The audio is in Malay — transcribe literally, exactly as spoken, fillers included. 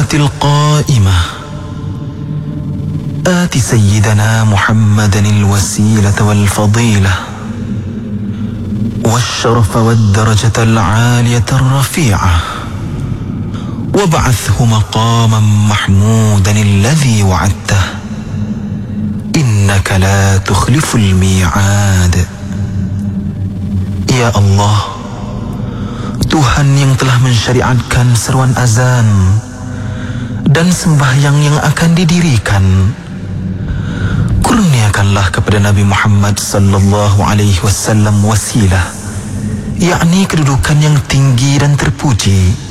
الصلاة القائمة آت سيدنا محمدا الوسيلة والفضيلة والشرف والدرجة العالية الرفيعة وابعثه مقاما محمودا الذي وعدته إنك لا تخلف الميعاد. Ya Allah, Tuhan yang telah mensyariatkan seruan azan dan sembahyang yang akan didirikan, kurniakanlah kepada Nabi Muhammad sallallahu alaihi wasallam wasilah, yakni kedudukan yang tinggi dan terpuji,